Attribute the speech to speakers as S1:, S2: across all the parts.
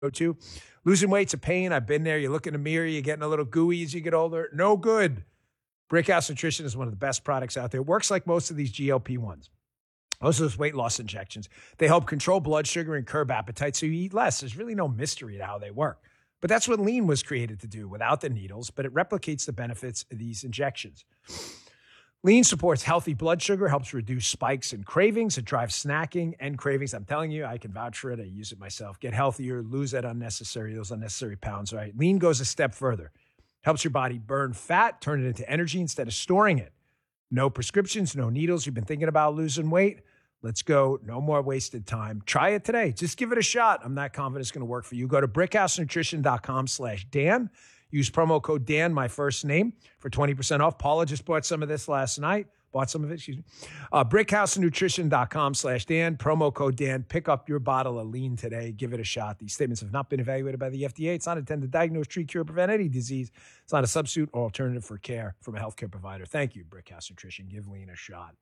S1: to. Losing weight's a pain. I've been there. You look in the mirror, you're getting a little gooey as you get older. No good. Brickhouse Nutrition is one of the best products out there. It works like most of these GLP-1s. Most of those weight loss injections. They help control blood sugar and curb appetite so you eat less. There's really no mystery to how they work. But that's what Lean was created to do without the needles, but it replicates the benefits of these injections. Lean supports healthy blood sugar, helps reduce spikes and cravings. It drives snacking and cravings. I'm telling you, I can vouch for it. I use it myself. Get healthier, lose those unnecessary pounds, right? Lean goes a step further. Helps your body burn fat, turn it into energy instead of storing it. No prescriptions, no needles. You've been thinking about losing weight? Let's go. No more wasted time. Try it today. Just give it a shot. I'm not confident it's going to work for you. Go to brickhousenutrition.com/Dan. Use promo code Dan, my first name, for 20% off. Paula just bought some of this last night. Brickhousenutrition.com/Dan. Promo code Dan. Pick up your bottle of Lean today. Give it a shot. These statements have not been evaluated by the FDA. It's not intended to diagnose, treat, cure, or prevent any disease. It's not a substitute or alternative for care from a healthcare provider. Thank you, Brickhouse Nutrition. Give Lean a shot.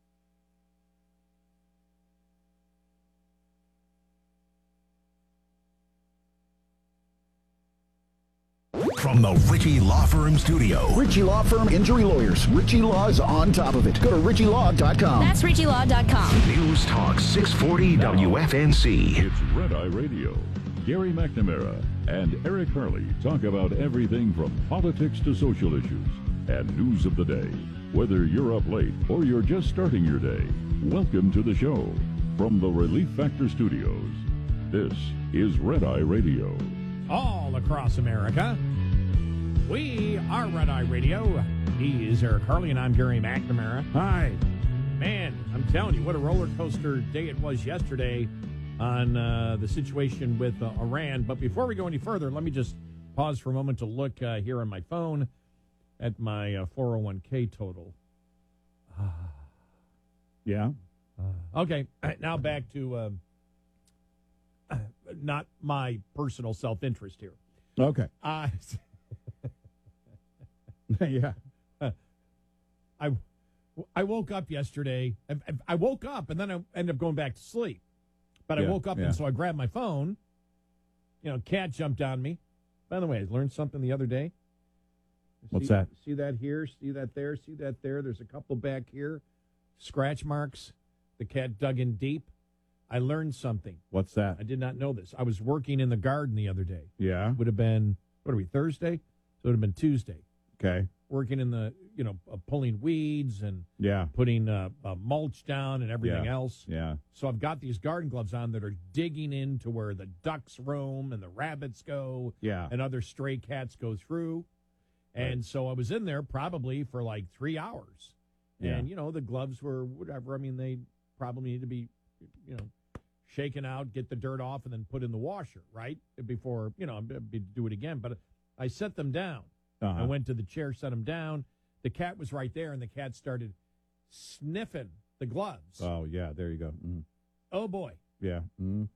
S2: From the Ritchie Law Firm studio.
S3: Ritchie Law Firm Injury Lawyers. Ritchie Law's on top of it. Go to RitchieLaw.com.
S4: That's RitchieLaw.com.
S2: News Talk 640 WFNC.
S5: It's Red Eye Radio. Gary McNamara and Eric Harley talk about everything from politics to social issues and news of the day. Whether you're up late or you're just starting your day, welcome to the show. From the Relief Factor Studios, this is Red Eye Radio.
S6: All across America, we are Red Eye Radio. He is Eric Harley, and I'm Gary McNamara. Hi. Man, I'm telling you, what a roller coaster day it was yesterday on the situation with Iran. But before we go any further, let me just pause for a moment to look here on my phone at my 401k total.
S5: Yeah?
S6: Okay, now back to not my personal self-interest here.
S5: Okay.
S6: Yeah. I woke up yesterday. I woke up, and then I ended up going back to sleep. But I woke up, and so I grabbed my phone. You know, cat jumped on me. By the way, I learned something the other day.
S5: What's that?
S6: See that here? See that there? See that there? There's a couple back here. Scratch marks. The cat dug in deep. I learned something.
S5: What's that?
S6: I did not know this. I was working in the garden the other day.
S5: Yeah.
S6: Would have been, what are we, Thursday? So it would have been Tuesday.
S5: Okay.
S6: Working in the, pulling weeds and putting mulch down and everything else.
S5: Yeah.
S6: So I've got these garden gloves on that are digging into where the ducks roam and the rabbits go.
S5: Yeah.
S6: And other stray cats go through. And so I was in there probably for like 3 hours.
S5: Yeah.
S6: And, the gloves were whatever. I mean, they probably need to be, shaken out, get the dirt off, and then put in the washer, right? Before, do it again. But I set them down.
S5: Uh-huh.
S6: I went to the chair, set them down. The cat was right there, and the cat started sniffing the gloves.
S5: Oh, yeah, there you go. Mm.
S6: Oh, boy.
S5: Yeah. Mm.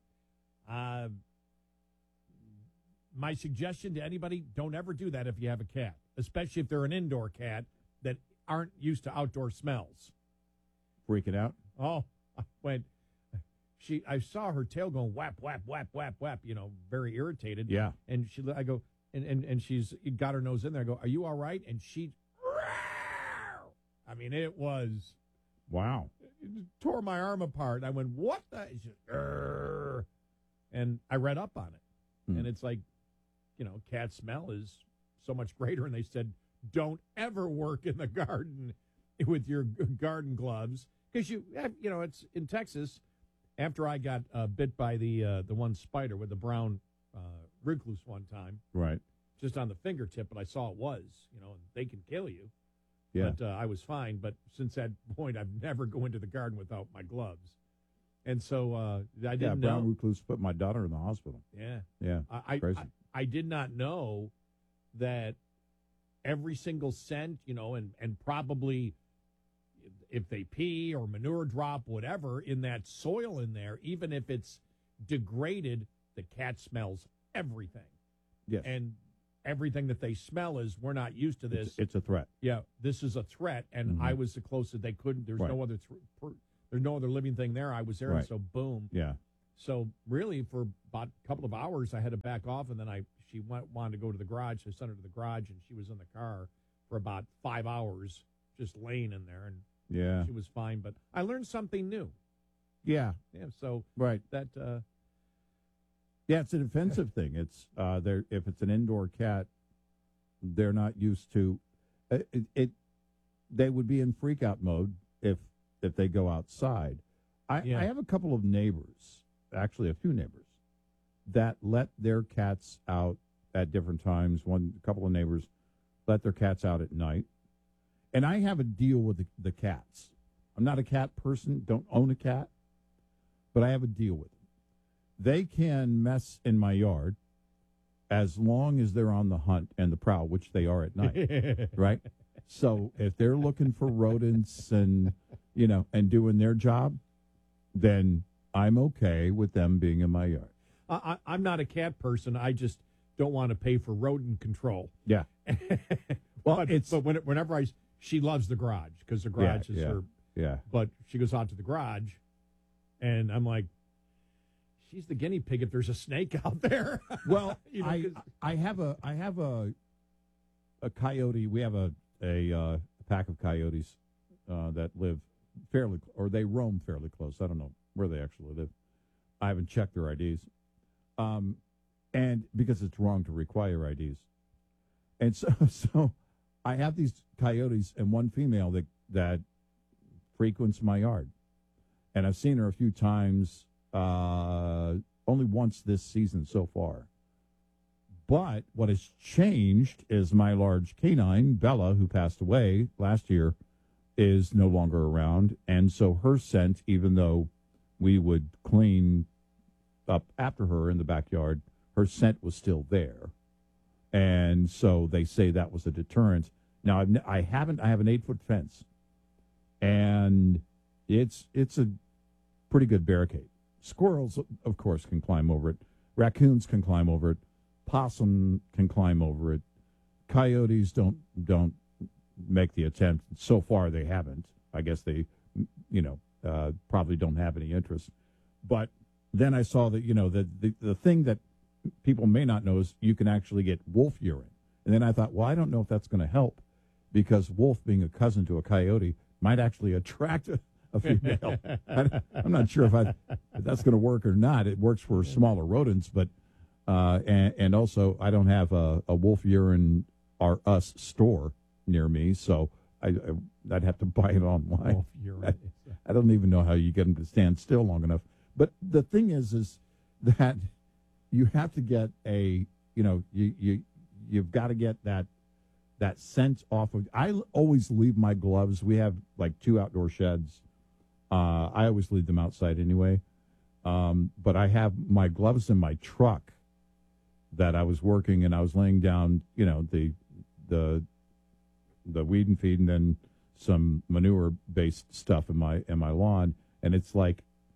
S6: My suggestion to anybody, don't ever do that if you have a cat, especially if they're an indoor cat that aren't used to outdoor smells.
S5: Freaking out?
S6: Oh, I saw her tail going whap, whap, whap, whap, whap, very irritated.
S5: Yeah.
S6: And I go, and she's got her nose in there. I go, are you all right? And she, I mean, it was.
S5: Wow.
S6: It tore my arm apart. I went, what the? She said, and I read up on it. And it's like, cat smell is so much greater. And they said, don't ever work in the garden with your garden gloves. Because it's in Texas. After I got bit by the one spider with the brown recluse one time,
S5: right,
S6: just on the fingertip, but I saw it was, and they can kill you.
S5: Yeah.
S6: But I was fine. But since that point, I've never go into the garden without my gloves. And so I didn't know.
S5: Brown recluse put my daughter in the hospital.
S6: Yeah.
S5: Yeah.
S6: I did not know that every single scent, and probably if they pee or manure drop, whatever, in that soil in there, even if it's degraded, the cat smells everything.
S5: Yes.
S6: And everything that they smell is, we're not used to this.
S5: It's a threat.
S6: Yeah, this is a threat, and I was the closest they couldn't. There's no other there's no other living thing there. I was there, and so boom.
S5: Yeah.
S6: So really, for about a couple of hours, I had to back off, and then she wanted to go to the garage. So I sent her to the garage, and she was in the car for about 5 hours, just laying in there, and
S4: Yeah.
S6: she was fine. But I learned something new.
S4: Yeah.
S6: Yeah, so
S4: Right.
S6: that
S4: Yeah, it's a defensive thing. It's if it's an indoor cat, they're not used to it. They would be in freak out mode if they go outside. I have a couple of neighbors, actually a few neighbors, that let their cats out at different times. A couple of neighbors let their cats out at night, and I have a deal with the cats. I'm not a cat person, don't own a cat, but I have a deal with them. They can mess in my yard as long as they're on the hunt and the prowl, which they are at night, right? So if they're looking for rodents and doing their job, then I'm okay with them being in my yard.
S6: I'm not a cat person. I just don't want to pay for rodent control.
S4: Yeah. Well,
S6: but whenever she loves the garage because the garage is her.
S4: Yeah.
S6: But she goes out to the garage, and I'm like, she's the guinea pig if there's a snake out there.
S4: Well, I have a coyote. We have a pack of coyotes that live they roam fairly close. I don't know where they actually live. I haven't checked their IDs, and because it's wrong to require IDs, and so I have these coyotes and one female that frequents my yard, and I've seen her a few times. Only once this season so far. But what has changed is my large canine, Bella, who passed away last year, is no longer around. And so her scent, even though we would clean up after her in the backyard, her scent was still there. And so they say that was a deterrent. Now, I have an 8-foot fence, and it's a pretty good barricade. Squirrels, of course, can climb over it. Raccoons can climb over it. Possum can climb over it. Coyotes don't make the attempt. So far, they haven't. I guess they, probably don't have any interest. But then I saw that, the thing that people may not know is you can actually get wolf urine. And then I thought, well, I don't know if that's going to help because wolf being a cousin to a coyote might actually attract a female. I'm not sure if that's going to work or not. It works for smaller rodents, but and also I don't have a wolf urine or us store near me, so I'd have to buy it online.
S6: Wolf urine.
S4: I don't even know how you get them to stand still long enough. But the thing is that you have to get you've got to get that scent off of. I always leave my gloves. We have like 2 outdoor sheds. I always leave them outside anyway. But I have my gloves in my truck that I was working, and I was laying down, the weed and feed, and then some manure-based stuff in my lawn. And it's like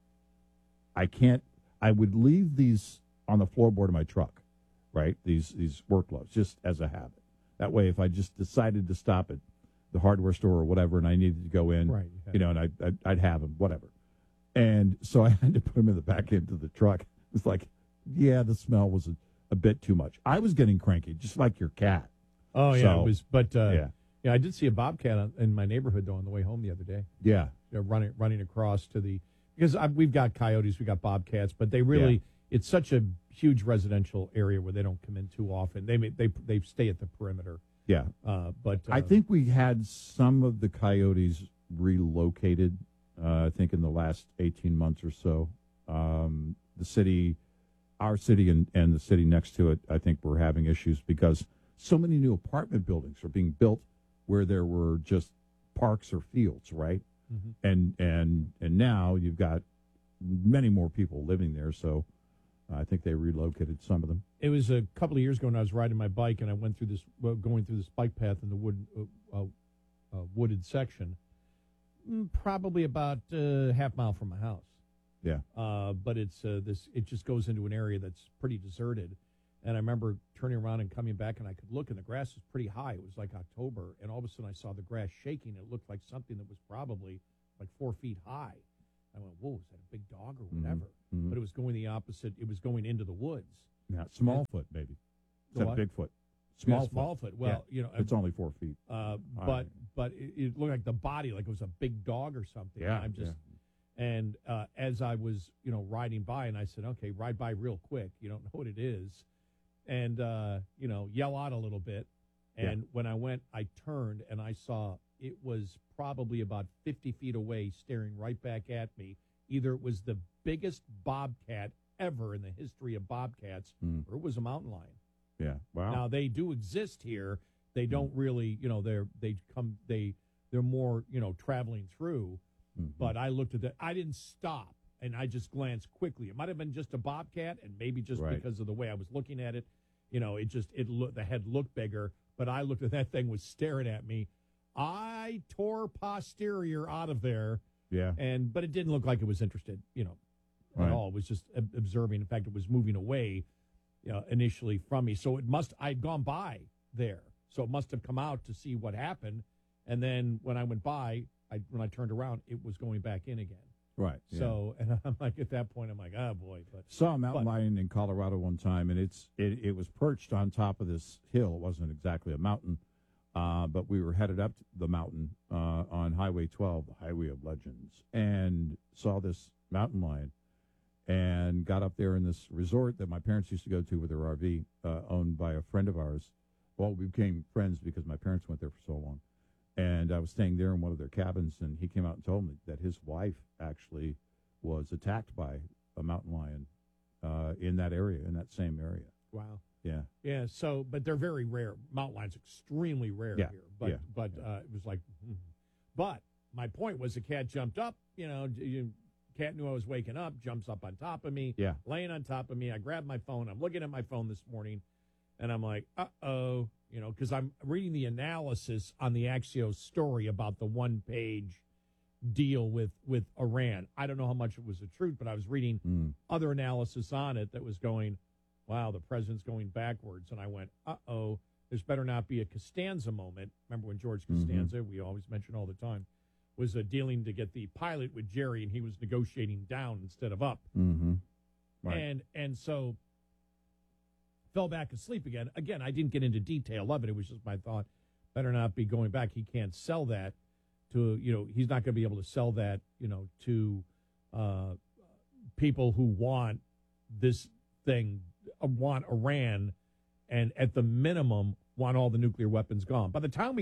S4: I would leave these on the floorboard of my truck, right? These work gloves, just as a habit. That way, if I just decided to stop at the hardware store or whatever, and I needed to go in,
S6: right,
S4: and I'd have them, whatever. And so I had to put them in the back end of the truck. It's like, yeah, the smell was a bit too much. I was getting cranky, just like your cat.
S6: Oh, yeah,
S4: so,
S6: it was. But
S4: yeah,
S6: I did see a bobcat in my neighborhood though on the way home the other day.
S4: Yeah,
S6: running across to because we've got coyotes, we got bobcats, but they really it's such a huge residential area where they don't come in too often. They stay at the perimeter.
S4: Yeah,
S6: but
S4: I think we had some of the coyotes relocated. I think in the last 18 months or so, the city, our city, and the city next to it, I think we're having issues because so many new apartment buildings are being built where there were just parks or fields, right? Mm-hmm. And now you've got many more people living there, so I think they relocated some of them.
S6: It was a couple of years ago when I was riding my bike and I went through going through this bike path in the wooded section, probably about half mile from my house.
S4: Yeah.
S6: But it just goes into an area that's pretty deserted. And I remember turning around and coming back, and I could look, and the grass was pretty high. It was like October, and all of a sudden I saw the grass shaking. It looked like something that was probably like 4 feet high. I went, whoa, is that a big dog or whatever? but it was going the opposite. It was going into the woods.
S4: Yeah, Smallfoot, maybe.
S6: The
S4: Instead
S6: what?
S4: of Bigfoot.
S6: Yeah,
S4: Smallfoot.
S6: Smallfoot. Well,
S4: it's only 4 feet.
S6: but it looked like the body, like it was a big dog or something.
S4: Yeah,
S6: I'm just, and as I was, riding by, and I said, okay, ride by real quick. You don't know what it is, and yell out a little bit. And when I went, I turned and I saw it was probably about 50 feet away, staring right back at me. Either it was the biggest bobcat ever in the history of bobcats, or it was a mountain lion.
S4: Yeah. Wow.
S6: Now they do exist here. They don't really, they're more, traveling through. But I looked at that. I didn't stop, and I just glanced quickly. It might have been just a bobcat, and maybe just because of the way I was looking at it, the head looked bigger. But I looked at that thing was staring at me. I tore posterior out of there.
S4: Yeah.
S6: But it didn't look like it was interested, at all. It was just observing. In fact, it was moving away initially from me. So I'd gone by there. So it must have come out to see what happened. And then when I went by, when I turned around, it was going back in again.
S4: Right. Yeah.
S6: So, and I'm like, at that point, I'm like, oh boy. But
S4: saw a mountain lion in Colorado one time, and it was perched on top of this hill. It wasn't exactly a mountain, but we were headed up the mountain on Highway 12, the Highway of Legends, and saw this mountain lion, and got up there in this resort that my parents used to go to with their RV, owned by a friend of ours. Well, we became friends because my parents went there for so long. And I was staying there in one of their cabins, and he came out and told me that his wife actually was attacked by a mountain lion in that area, in that same area.
S6: Wow.
S4: Yeah.
S6: Yeah. So, but they're very rare. Mountain lions extremely rare here. But it was like, but my point was the cat jumped up. Cat knew I was waking up, jumps up on top of me, laying on top of me. I grabbed my phone. I'm looking at my phone this morning, and I'm like, uh-oh. Because I'm reading the analysis on the Axios story about the one-page deal with Iran. I don't know how much it was the truth, but I was reading other analysis on it that was going, wow, the president's going backwards. And I went, uh-oh, there's better not be a Costanza moment. Remember when George Costanza, we always mention all the time, was dealing to get the pilot with Jerry, and he was negotiating down instead of up.
S4: Right.
S6: And so fell back asleep again. Again, I didn't get into detail of it. It was just my thought, better not be going back. He can't sell that to, he's not going to be able to sell that, to people who want this thing, want Iran, and at the minimum want all the nuclear weapons gone. By the time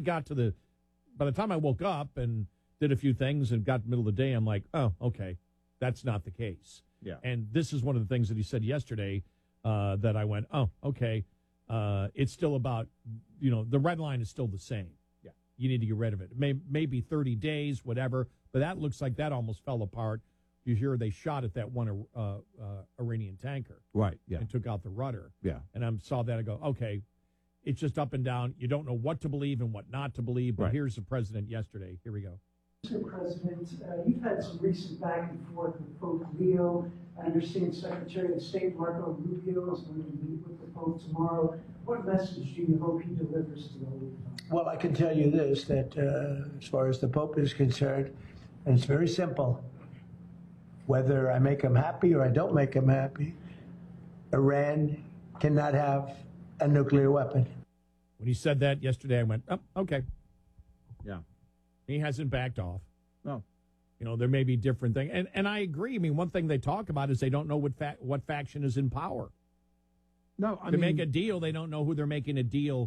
S6: I woke up and did a few things and got in the middle of the day, I'm like, oh, okay, that's not the case.
S4: Yeah.
S6: And this is one of the things that he said yesterday, that I went, oh, okay. It's still about, the red line is still the same. Yeah. You need to get rid of it. Maybe 30 days, whatever. But that looks like that almost fell apart. You hear they shot at that one Iranian tanker.
S4: Right, yeah.
S6: And took out the rudder.
S4: Yeah.
S6: And I saw that. I go, okay, it's just up and down. You don't know what to believe and what not to believe. But here's the president yesterday. Here we go.
S7: Mr. President, you've had some recent back and forth with Pope Leo. I understand Secretary of State Marco Rubio is going to meet with the Pope tomorrow. What message do you hope he delivers to the Holy Father?
S8: Well, I can tell you this, that as far as the Pope is concerned, and it's very simple. Whether I make him happy or I don't make him happy, Iran cannot have a nuclear weapon.
S6: When he said that yesterday, I went, oh, okay.
S4: Yeah.
S6: He hasn't backed off.
S4: No.
S6: There may be different things. And I agree. I mean, one thing they talk about is they don't know what faction is in power.
S4: No, I
S6: mean,
S4: make
S6: a deal, they don't know who they're making a deal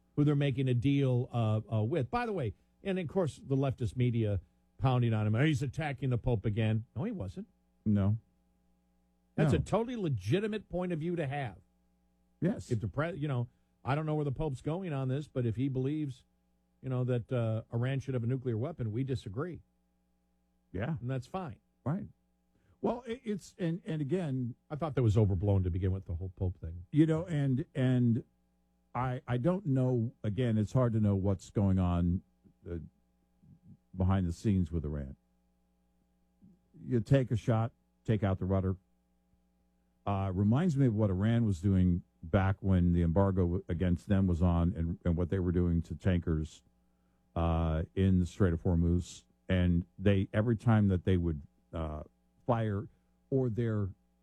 S6: with. By the way, and of course the leftist media pounding on him. He's attacking the Pope again. No, he wasn't.
S4: No.
S6: That's a totally legitimate point of view to have.
S4: Yes.
S6: If I don't know where the Pope's going on this, but if he believes that Iran should have a nuclear weapon, we disagree.
S4: Yeah.
S6: And that's fine.
S4: Right. Well, it's, and again,
S6: I thought that was overblown to begin with, the whole Pope thing.
S4: And I don't know, again, it's hard to know what's going on behind the scenes with Iran. You take a shot, take out the rudder. Reminds me of what Iran was doing back when the embargo against them was on, and what they were doing to tankers in the Strait of Hormuz. And every time that they would fire, or their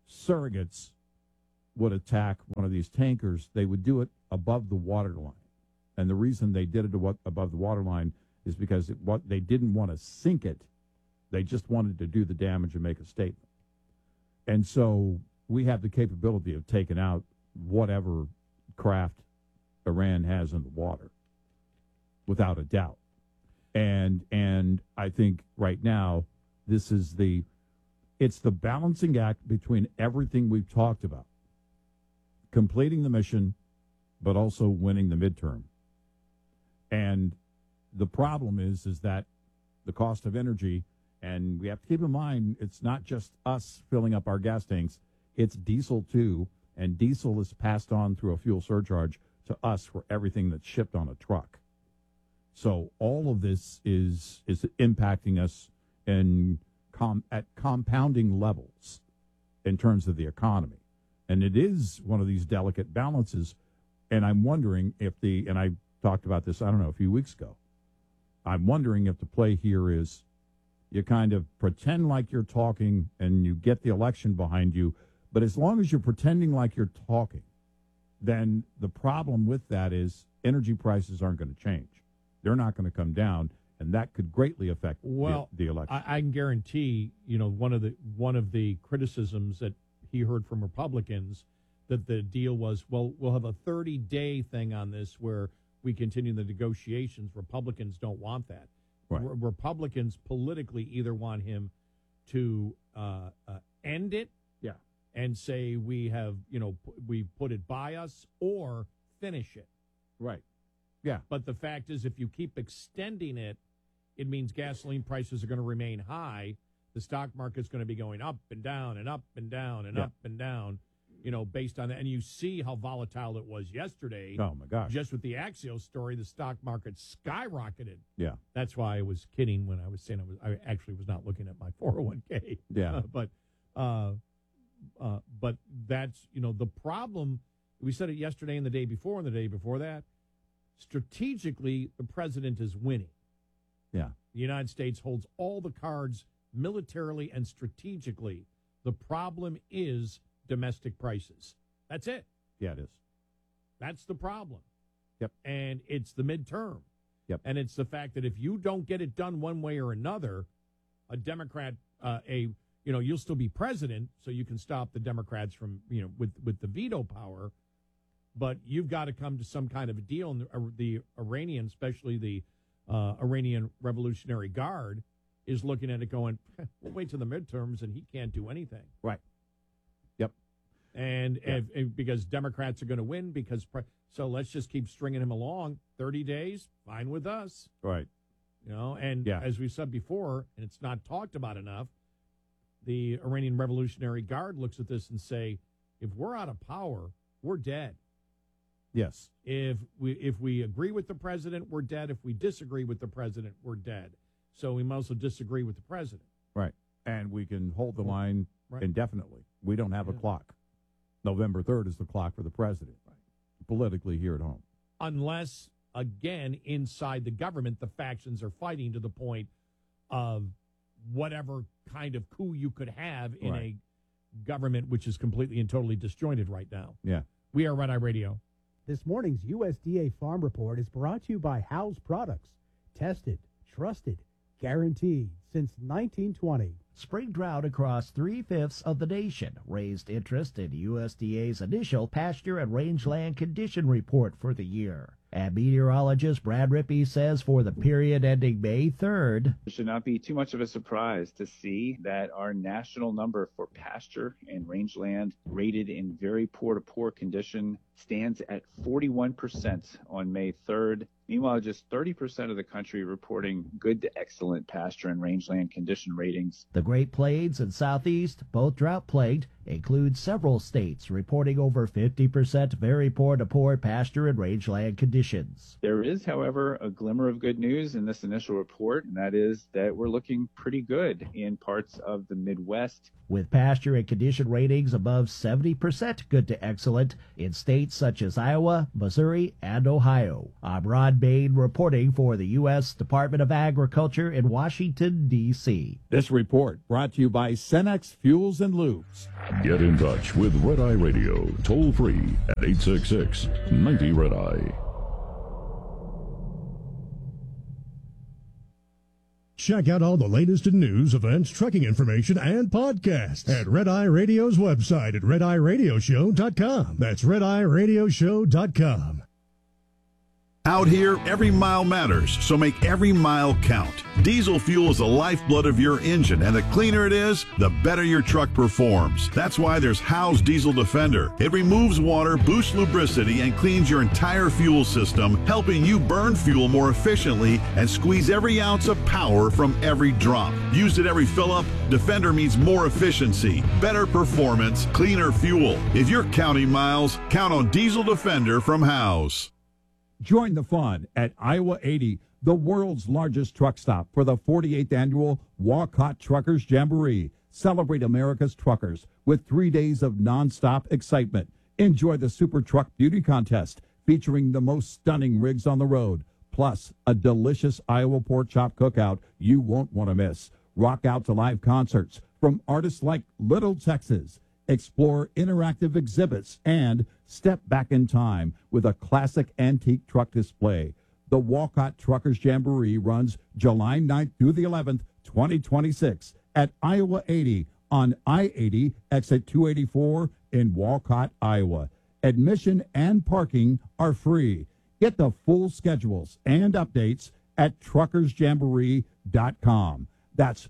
S4: surrogates would attack one of these tankers, they would do it above the water line. And the reason they did it above the water line is because they didn't want to sink it. They just wanted to do the damage and make a statement. And so we have the capability of taking out whatever craft Iran has in the water, without a doubt. And I think right now it's the balancing act between everything we've talked about. Completing the mission, but also winning the midterm. And the problem is that the cost of energy, and we have to keep in mind, it's not just us filling up our gas tanks, it's diesel too, and diesel is passed on through a fuel surcharge to us for everything that's shipped on a truck. So all of this is impacting us at compounding levels in terms of the economy. And it is one of these delicate balances. And I'm wondering and I talked about this, I don't know, a few weeks ago. I'm wondering if the play here is you kind of pretend like you're talking and you get the election behind you. But as long as you're pretending like you're talking, then the problem with that is energy prices aren't going to change. They're not going to come down, and that could greatly affect the election.
S6: I can guarantee, one of the criticisms that he heard from Republicans, that the deal was, well, we'll have a 30-day thing on this where we continue the negotiations. Republicans don't want that.
S4: Right.
S6: Republicans politically either want him to end it, and say we have, we put it by us, or finish it.
S4: Right. Yeah.
S6: But the fact is, if you keep extending it, it means gasoline prices are going to remain high. The stock market's going to be going up and down and up and down and up and down, based on that. And you see how volatile it was yesterday.
S4: Oh, my gosh.
S6: Just with the Axios story, the stock market skyrocketed.
S4: Yeah.
S6: That's why I was kidding when I was saying I actually was not looking at my 401k.
S4: Yeah.
S6: But that's, the problem. We said it yesterday and the day before and the day before that. Strategically, the president is winning.
S4: Yeah.
S6: The United States holds all the cards militarily and strategically. The problem is domestic prices. That's it.
S4: Yeah, it is.
S6: That's the problem.
S4: Yep.
S6: And it's the midterm.
S4: Yep.
S6: And it's the fact that if you don't get it done one way or another, a Democrat, you'll still be president, so you can stop the Democrats from, with the veto power. But you've got to come to some kind of a deal. And the Iranian, especially the Iranian Revolutionary Guard, is looking at it going, we'll wait till the midterms, and he can't do anything.
S4: Right. Yep.
S6: And because Democrats are going to win, so let's just keep stringing him along. 30 days, fine with us.
S4: Right.
S6: As we said before, and it's not talked about enough, the Iranian Revolutionary Guard looks at this and say, if we're out of power, we're dead.
S4: Yes.
S6: If we agree with the president, we're dead. If we disagree with the president, we're dead. So we must also disagree with the president.
S4: Right. And we can hold the line indefinitely. We don't have a clock. November 3rd is the clock for the president, politically here at home.
S6: Unless, again, inside the government, the factions are fighting to the point of whatever kind of coup you could have in a government which is completely and totally disjointed right now.
S4: Yeah.
S6: We are Red Eye Radio.
S9: This morning's USDA Farm Report is brought to you by House Products. Tested, trusted, guaranteed since 1920.
S10: Spring drought across 3/5 of the nation raised interest in USDA's initial pasture and rangeland condition report for the year. And meteorologist Brad Rippey says for the period ending May 3rd,
S11: it should not be too much of a surprise to see that our national number for pasture and rangeland rated in very poor to poor condition stands at 41% on May 3rd. Meanwhile, just 30% of the country reporting good to excellent pasture and rangeland condition ratings.
S10: The Great Plains and Southeast, both drought-plagued, include several states reporting over 50% very poor to poor pasture and rangeland conditions.
S11: There is, however, a glimmer of good news in this initial report, and that is that we're looking pretty good in parts of the Midwest.
S10: With pasture and condition ratings above 70% good to excellent in states states such as Iowa, Missouri, and Ohio. I'm Rod Bain reporting for the U.S. Department of Agriculture in Washington, D.C.
S4: This report brought to you by Cenex Fuels and Lubes.
S5: Get in touch with Red Eye Radio, toll free at 866-90-RED-EYE.
S12: Check out all the latest in news, events, trucking information, and podcasts at Red Eye Radio's website at redeyeradioshow.com. That's redeyeradioshow.com.
S2: Out here, every mile matters, so make every mile count. Diesel fuel is the lifeblood of your engine, and the cleaner it is, the better your truck performs. That's why there's Howe's Diesel Defender. It removes water, boosts lubricity, and cleans your entire fuel system, helping you burn fuel more efficiently and squeeze every ounce of power from every drop. Used at every fill-up, Defender means more efficiency, better performance, cleaner fuel. If you're counting miles, count on Diesel Defender from Howe's.
S4: Join the fun at Iowa 80, the world's largest truck stop, for the 48th annual Walcott Truckers Jamboree. Celebrate America's truckers with 3 days of nonstop excitement. Enjoy the Super Truck Beauty Contest featuring the most stunning rigs on the road, plus a delicious Iowa pork chop cookout you won't want to miss. Rock out to live concerts from artists like Little Texas. Explore interactive exhibits and step back in time with a classic antique truck display. The Walcott Truckers Jamboree runs July 9th through the 11th, 2026 at Iowa 80 on I-80 exit 284 in Walcott, Iowa. Admission and parking are free. Get the full schedules and updates at truckersjamboree.com. That's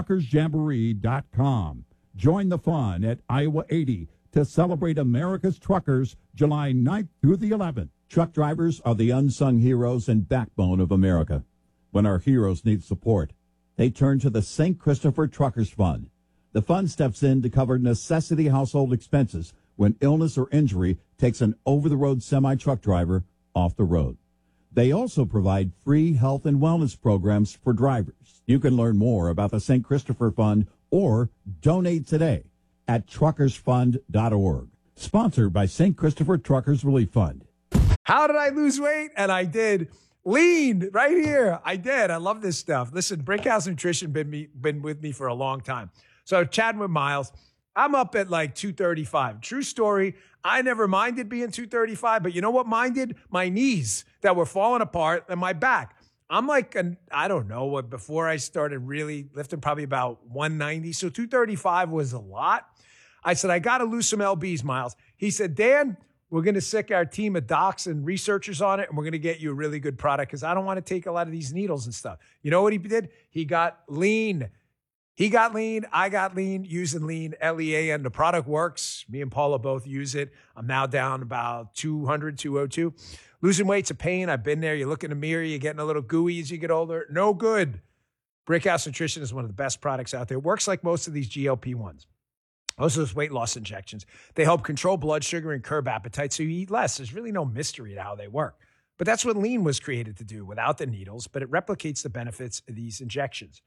S4: truckersjamboree.com. Join the fun at Iowa 80 to celebrate America's truckers July 9th through the 11th. Truck drivers are the unsung heroes and backbone of America. When our heroes need support, they turn to the St. Christopher Truckers Fund. The fund steps in to cover necessity household expenses when illness or injury takes an over-the-road semi-truck driver off the road. They also provide free health and wellness programs for drivers. You can learn more about the St. Christopher Fund or donate today at truckersfund.org. Sponsored by St. Christopher Truckers Relief Fund.
S1: How did I lose weight? And I did. Lean right here. I did. I love this stuff. Listen, Brickhouse Nutrition been with me for a long time. So chatting with Miles, I'm up at like 235. True story. I never minded being 235, but you know what minded? My knees that were falling apart and my back. I'm like, I don't know, before I started really lifting, probably about 190. So 235 was a lot. I said, I got to lose some lbs, Miles. He said, Dan, we're going to sick our team of docs and researchers on it, and we're going to get you a really good product because I don't want to take a lot of these needles and stuff. You know what he did? He got lean. He got lean. I got lean using lean, LEA, and the product works. Me and Paula both use it. I'm now down about 200, 202. Losing weight's a pain. I've been there. You look in the mirror, you're getting a little gooey as you get older. No good. Brickhouse Nutrition is one of the best products out there. It works like most of these GLP-1s. Most of those weight loss injections. They help control blood sugar and curb appetite so you eat less. There's really no mystery to how they work. But that's what lean was created to do without the needles, but it replicates the benefits of these injections.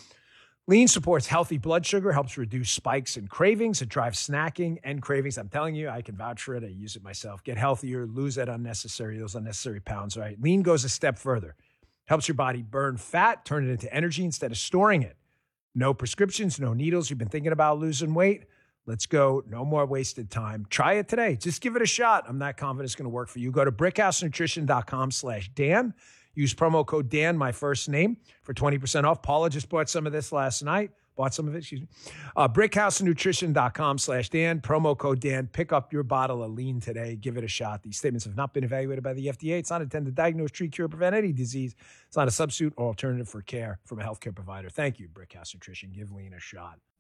S1: Lean supports healthy blood sugar, helps reduce spikes and cravings. It drives snacking and cravings. I'm telling you, I can vouch for it. I use it myself. Get healthier, lose those unnecessary pounds, right? Lean goes a step further. Helps your body burn fat, turn it into energy instead of storing it. No prescriptions, no needles. You've been thinking about losing weight? Let's go. No more wasted time. Try it today. Just give it a shot. I'm not confident it's going to work for you. Go to brickhousenutrition.com/Dan. Use promo code Dan, my first name, for 20% off. Paula just bought some of this last night. Brickhousenutrition.com/Dan. Promo code Dan. Pick up your bottle of lean today. Give it a shot. These statements have not been evaluated by the FDA. It's not intended to diagnose, treat, cure, prevent any disease. It's not a substitute or alternative for care from a healthcare provider. Thank you, Brickhouse Nutrition. Give lean a shot.